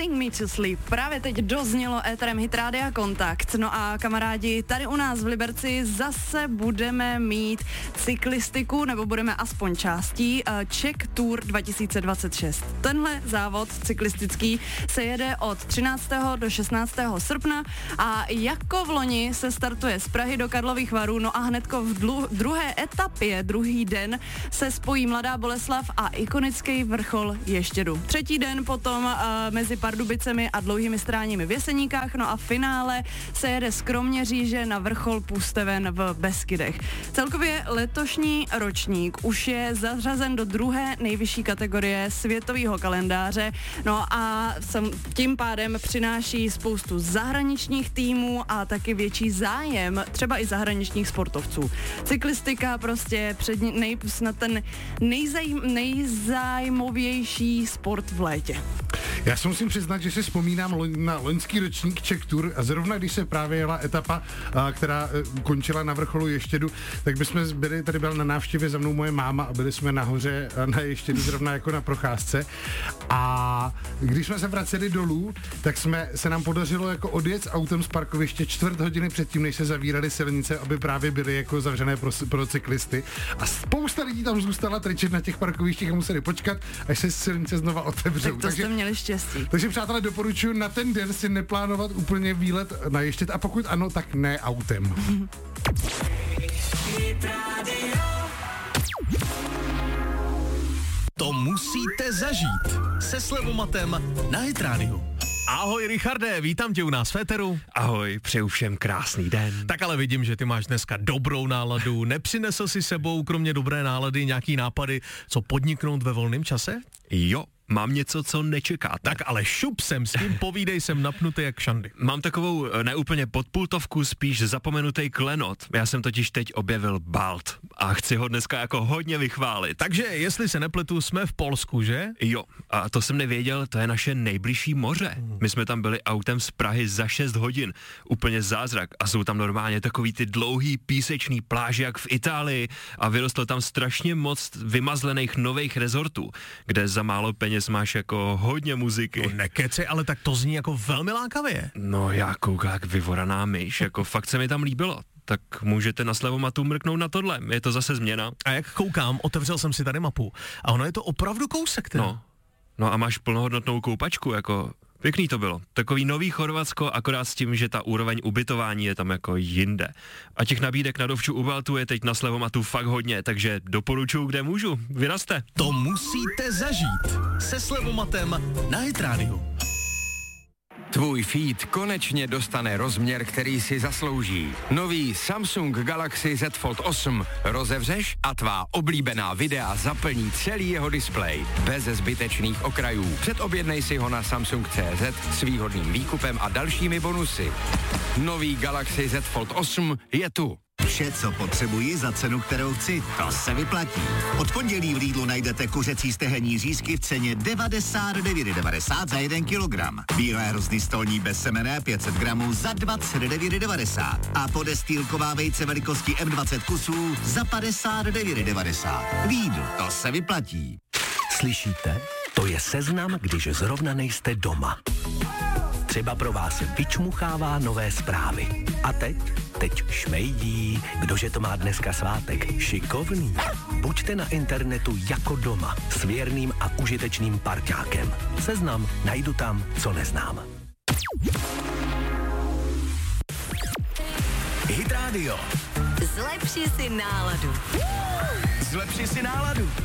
Sing Me to Sleep. Právě teď doznělo éterem Hit Rádia Kontakt. No a kamarádi, tady u nás v Liberci zase budeme mít cyklistiku, nebo budeme aspoň částí Czech Tour 2026. Tenhle závod cyklistický se jede od 13. do 16. srpna a jako v loni se startuje z Prahy do Karlových Varů, no a hnedko v druhé etapě, druhý den, se spojí Mladá Boleslav a ikonický vrchol Ještědu. Třetí den potom mezi Pardubicemi a Dlouhými Stráněmi v Jeseníkách, no a v finále se jede z Kroměříže na vrchol Pusteven v Beskydech. Celkově letošní ročník už je zařazen do druhé nejvyšší kategorie světového kalendáře, no a tím pádem přináší spoustu zahraničních týmů a taky větší zájem třeba i zahraničních sportovců. Cyklistika prostě snad ten nejzájmovější sport v létě. Já si musím přiznat, že si vzpomínám na loňský ročník Czech Tour a zrovna když se právě jela etapa, která končila na vrcholu Ještědu, tak tady byla na návštěvě za mnou moje máma a byli jsme nahoře na Ještědu zrovna jako na procházce a když jsme se vraceli dolů, tak se nám podařilo jako odjet s autem z parkoviště 4 hodiny předtím, než se zavíraly silnice, aby právě byly jako zavřené pro cyklisty a spousta lidí tam zůstala trčet na těch parkovištích a museli počkat, až se silnice znova otevřou. Tak to jste měli štěstí. Takže přátelé, doporučuji na ten den si neplánovat úplně výlet na Ještěd a pokud ano, tak ne autem. To musíte zažít se Slevomatem na Hit Radio. Ahoj Richarde, vítám tě u nás v éteru. Ahoj, přeju všem krásný den. Tak ale vidím, že ty máš dneska dobrou náladu. Nepřinesl si sebou kromě dobré nálady nějaký nápady, co podniknout ve volném čase? Jo, mám něco, co nečekáte. Tak ale šup sem s tím, povídej, jsem napnutý jak šandy. Mám takovou neúplně podpultovku, spíš zapomenutý klenot. Já jsem totiž teď objevil balt a chci ho dneska jako hodně vychválit. Takže, jestli se nepletu, jsme v Polsku, že? Jo, a to jsem nevěděl, to je naše nejbližší moře. My jsme tam byli autem z Prahy za 6 hodin. Úplně zázrak. A jsou tam normálně takový ty dlouhý písečný pláže, jak v Itálii a vyrostlo tam strašně moc vymazlených nových rezortů, kde za málo peněz máš jako hodně muziky. No nekeci, ale tak to zní jako velmi lákavě. No já koukám jak vyvoraná myš, jako fakt se mi tam líbilo. Tak můžete na Slevomatu mrknout na tohle, je to zase změna. A jak koukám, otevřel jsem si tady mapu a ono je to opravdu kousek teda. No a máš plnohodnotnou koupačku, jako pěkný to bylo. Takový nový Chorvatsko, akorát s tím, že ta úroveň ubytování je tam jako jinde. A těch nabídek na dovču u Baltu je teď na Slevomatu fakt hodně, takže doporučuji, kde můžu. Vyrazte. To musíte zažít se Slevomatem na Hit Radio. Tvůj feed konečně dostane rozměr, který si zaslouží. Nový Samsung Galaxy Z Fold 8 rozevřeš a tvá oblíbená videa zaplní celý jeho displej. Bez zbytečných okrajů. Předobjednej si ho na Samsung.cz s výhodným výkupem a dalšími bonusy. Nový Galaxy Z Fold 8 je tu. Vše, co potřebuji za cenu, kterou chci, to se vyplatí. Od pondělí v Lidlu najdete kuřecí stehenní řízky v ceně 99,90 za 1 kilogram. Bílé hrozny stolní bezsemenné 500 gramů za 29,90 a podestýlková vejce velikosti M20 kusů za 59,90. Lidl, to se vyplatí. Slyšíte? To je seznam, když zrovna nejste doma. Třeba pro vás vyčmuchává nové zprávy. A teď šmejdí, kdože to má dneska svátek. Šikovný. Buďte na internetu jako doma s věrným a užitečným parťákem. Seznam najdu tam, co neznám. Hit Radio. Zlepši si náladu. Zlepši si náladu.